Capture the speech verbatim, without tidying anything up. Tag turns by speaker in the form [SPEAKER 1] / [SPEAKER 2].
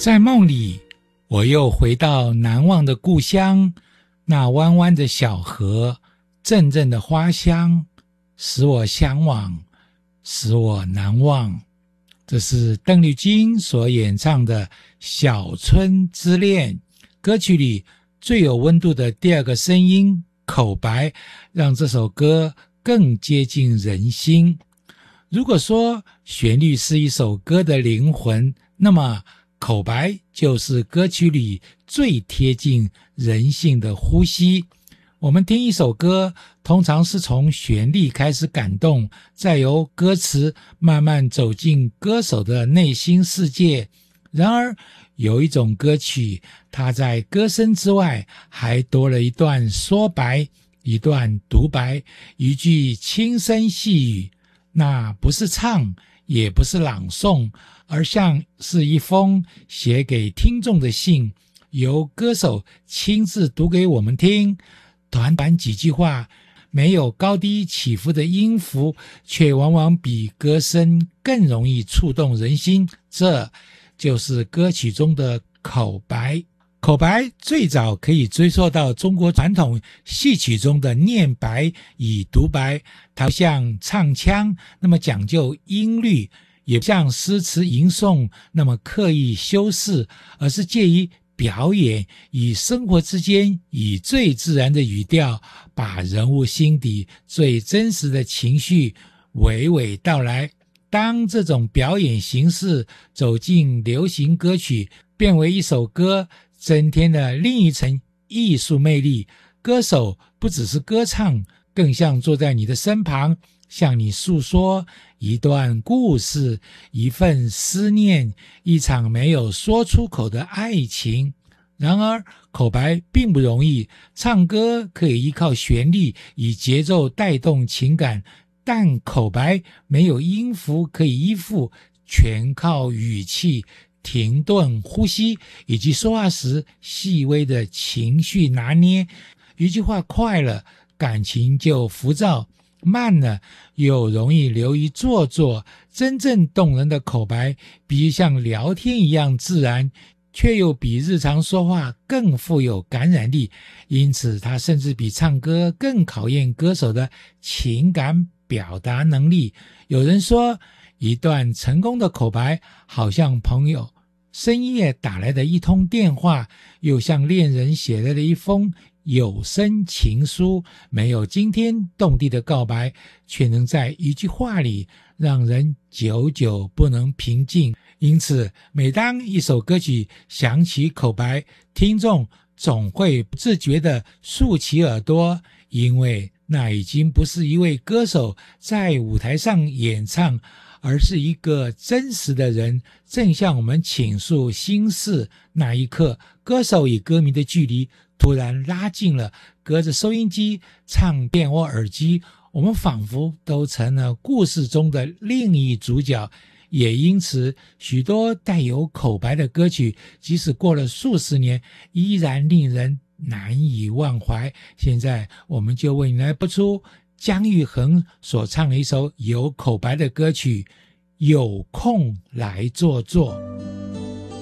[SPEAKER 1] 在梦里，我又回到难忘的故乡，那弯弯的小河，阵阵的花香，使我向往，使我难忘。这是邓丽君所演唱的《小村之恋》，歌曲里最有温度的第二个声音口白，让这首歌更接近人心。如果说旋律是一首歌的灵魂，那么口白就是歌曲里最贴近人性的呼吸。我们听一首歌，通常是从旋律开始感动，再由歌词慢慢走进歌手的内心世界。然而，有一种歌曲，它在歌声之外，还多了一段说白，一段独白，一句轻声细语。那不是唱，也不是朗诵，而像是一封写给听众的信，由歌手亲自读给我们听。短短几句话，没有高低起伏的音符，却往往比歌声更容易触动人心。这就是歌曲中的口白。口白最早可以追溯到中国传统戏曲中的念白与独白，它像唱腔那么讲究音律，也不像诗词吟诵那么刻意修饰，而是介于表演与生活之间，以最自然的语调，把人物心底最真实的情绪娓娓道来。当这种表演形式走进流行歌曲，变为一首歌，增添了另一层艺术魅力。歌手不只是歌唱，更像坐在你的身旁，向你诉说一段故事，一份思念，一场没有说出口的爱情。然而，口白并不容易，唱歌可以依靠旋律以节奏带动情感，但口白没有音符可以依附，全靠语气、停顿、呼吸，以及说话时细微的情绪拿捏。一句话快了，感情就浮躁；慢了，又容易流于做作。真正动人的口白，比像聊天一样自然，却又比日常说话更富有感染力。因此，它甚至比唱歌更考验歌手的情感表达能力。有人说，一段成功的口白，好像朋友深夜打来的一通电话，又像恋人写来的一封有声情书。没有惊天动地的告白，却能在一句话里让人久久不能平静。因此，每当一首歌曲响起口白，听众总会不自觉地竖起耳朵，因为那已经不是一位歌手在舞台上演唱，而是一个真实的人正向我们倾诉心事。那一刻，歌手与歌迷的距离突然拉近了，隔着收音机、唱片或耳机，我们仿佛都成了故事中的另一主角。也因此，许多带有口白的歌曲，即使过了数十年，依然令人难以忘怀。现在，我们就为你来播出姜育恒所唱的一首有口白的歌曲《有空来坐坐》。